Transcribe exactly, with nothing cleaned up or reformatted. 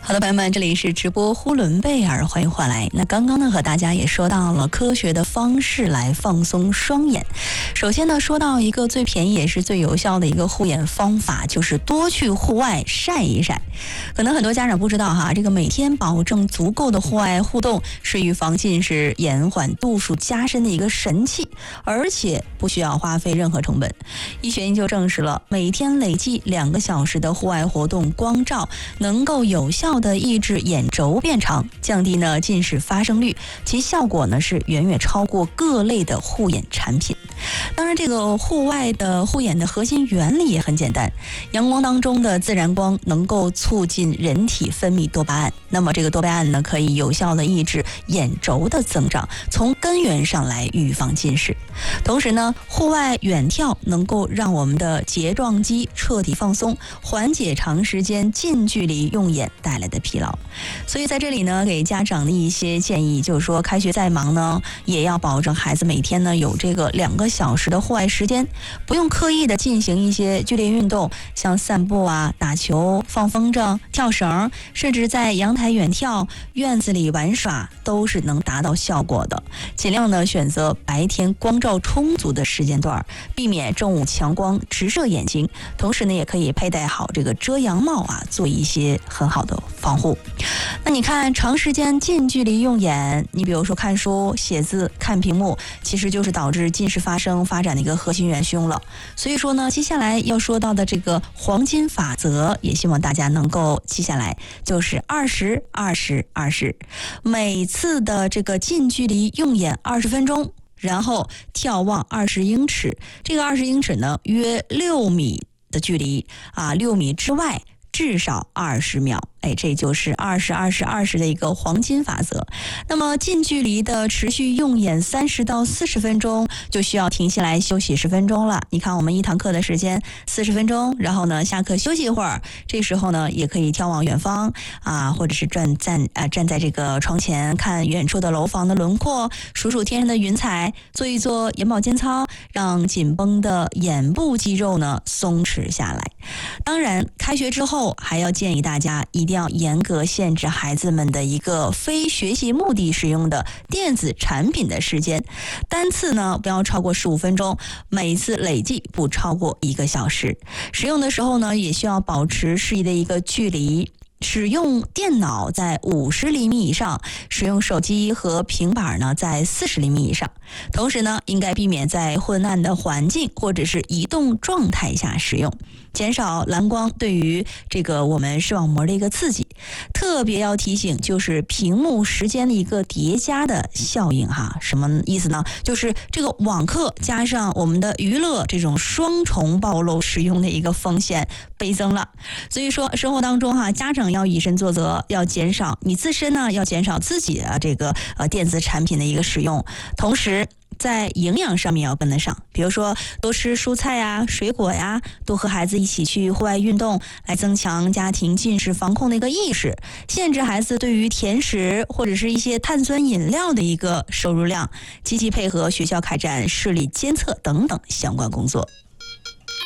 好的，朋友们，这里是直播呼伦贝尔，欢迎回来。那刚刚呢，和大家也说到了科学的方式来放松双眼。首先呢，说到一个最便宜也是最有效的一个护眼方法，就是多去户外晒一晒。可能很多家长不知道哈，这个每天保证足够的户外互动，是预防近视、延缓度数加深的一个神器，而且不需要花费任何成本。医学研究证实了，每天累计两个小时的户外活动光照，能够有效的抑制眼轴变长，降低呢近视发生率，其效果呢是远远超过各类的护眼产品。当然，这个户外的护眼的核心原理也很简单，阳光当中的自然光能够促进人体分泌多巴胺，那么这个多巴胺呢可以有效的抑制眼轴的增长，从根源上来预防近视。同时呢，户外远眺能够让我们的睫状肌彻底放松，缓解长时间近距离用眼带来的疲劳。所以在这里呢，给家长的一些建议就是说，开学再忙呢，也要保证孩子每天呢有这个两个小时的户外时间，不用刻意的进行一些剧烈运动，像散步啊、打球、放风筝、跳绳，甚至在阳台远眺、院子里玩耍，都是能达到效果的。尽量呢选择白天光照充足的时间段，避免正午强光直射眼睛，同时呢也可以佩戴好这个遮阳帽啊，做一些很好的防护。那你看，长时间近距离用眼，你比如说看书、写字、看屏幕，其实就是导致近视发生发展的一个核心元凶了。所以说呢，接下来要说到的这个黄金法则，也希望大家能够记下来，就是二十二十二十，每次的这个近距离用眼二十分钟，然后眺望二十英尺，这个二十英尺呢约六米的距离啊，六米之外至少二十秒。哎，这就是二十二十二十的一个黄金法则。那么近距离的持续用眼三十到四十分钟，就需要停下来休息十分钟了。你看，我们一堂课的时间四十分钟，然后呢下课休息一会儿，这时候呢也可以眺望远方啊，或者是站站啊站在这个窗前看远处的楼房的轮廓，数数天上的云彩，做一做眼保健操，让紧绷的眼部肌肉呢松弛下来。当然，开学之后还要建议大家一定要严格限制孩子们的一个非学习目的使用的电子产品的时间，单次呢不要超过十五分钟，每次累计不超过一个小时。使用的时候呢，也需要保持适宜的一个距离。使用电脑在五十厘米以上，使用手机和平板呢在四十厘米以上。同时呢，应该避免在昏暗的环境或者是移动状态下使用，减少蓝光对于这个我们视网膜的一个刺激。特别要提醒，就是屏幕时间的一个叠加的效应哈。什么意思呢？就是这个网课加上我们的娱乐，这种双重暴露使用的一个风险倍增了。所以说，生活当中哈，家长要以身作则，要减少你自身呢，要减少自己的这个呃电子产品的一个使用，同时在营养上面要跟得上，比如说多吃蔬菜呀、水果呀，多和孩子一起去户外运动，来增强家庭近视防控的一个意识，限制孩子对于甜食或者是一些碳酸饮料的一个摄入量，积极配合学校开展视力监测等等相关工作。